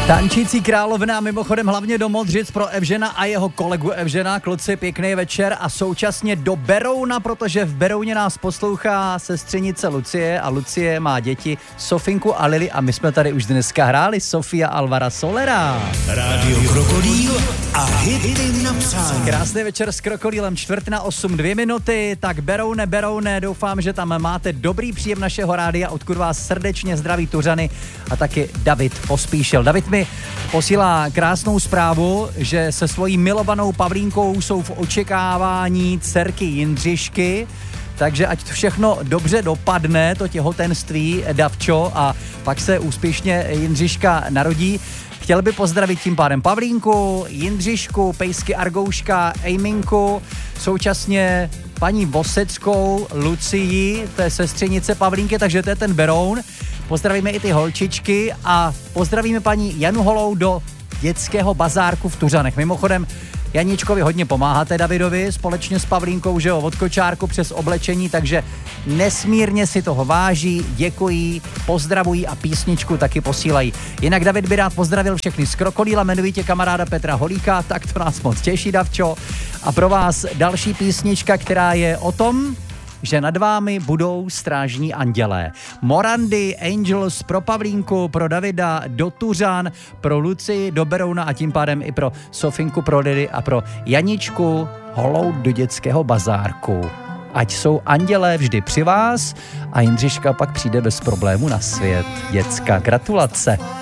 Tančící královna, mimochodem hlavně do Modřic pro Evžena a jeho kolegu Evžena. Kluci, pěkný večer a současně do Berouna, protože v Berouně nás poslouchá sestřenice Lucie a Lucie má děti Sofinku a Lili a my jsme tady už dneska hráli Sofia Alvara Solera. Rádio Krokodýl a hity na přání. Krásný večer s Krokodýlem, 7:45, 2 minuty, tak Beroune, doufám, že tam máte dobrý příjem našeho rádia, odkud vás srdečně zdraví Tuřany a taky David Pospíšil. David mi posílá krásnou zprávu, že se svojí milovanou Pavlínkou jsou v očekávání dcerky Jindřišky, takže ať to všechno dobře dopadne, to těhotenství, Davčo, a pak se úspěšně Jindřiška narodí. Chtěl by pozdravit tím pádem Pavlínku, Jindřišku, pejsky Argouška, Ejminku, současně paní Voseckou, Lucii, to je sestřenice Pavlínky, takže to je ten Beroun. Pozdravíme i ty holčičky a pozdravíme paní Janu Holou do dětského bazárku v Tuřanech. Mimochodem, Janíčkovi hodně pomáháte Davidovi společně s Pavlínkou, že jo, od kočárku přes oblečení, takže nesmírně si toho váží, děkují, pozdravují a písničku taky posílají. Jinak David by rád pozdravil všechny z Krokodýla, jmenovitě kamaráda Petra Holíka, tak to nás moc těší, Davčo. A pro vás další písnička, která je o tom, že nad vámi budou strážní andělé. Morandy, Angels pro Pavlínku, pro Davida do Tuřan, pro Lucii do Berouna a tím pádem i pro Sofinku, pro Lily a pro Janičku Holou do dětského bazárku. Ať jsou andělé vždy při vás a Jindřiška pak přijde bez problému na svět. Děcka, gratulace.